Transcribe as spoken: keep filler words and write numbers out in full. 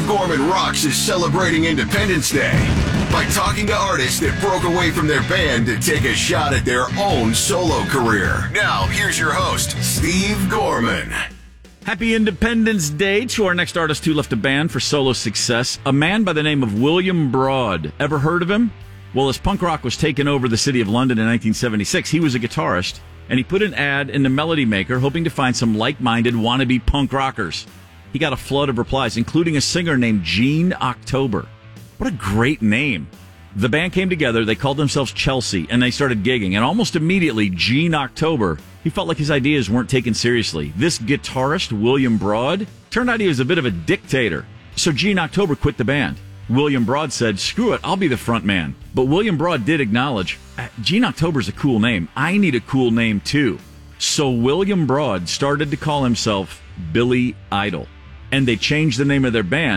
Gorman Rocks is celebrating Independence Day by talking to artists that broke away from their band to take a shot at their own solo career. Now, here's your host, Steve Gorman. Happy Independence Day to our next artist who left a band for solo success, a man by the name of William Broad. Ever heard of him? Well, as punk rock was taking over the city of London in nineteen seventy-six, he was a guitarist, and he put an ad in the Melody Maker hoping to find some like-minded wannabe punk rockers. He got a flood of replies, including a singer named Gene October. What a great name. The band came together, they called themselves Chelsea, and they started gigging, and almost immediately, Gene October, he felt like his ideas weren't taken seriously. This guitarist, William Broad, turned out he was a bit of a dictator. So Gene October quit the band. William Broad said, screw it, I'll be the front man. But William Broad did acknowledge, Gene October's a cool name. I need a cool name too. So William Broad started to call himself Billy Idol. And they changed the name of their band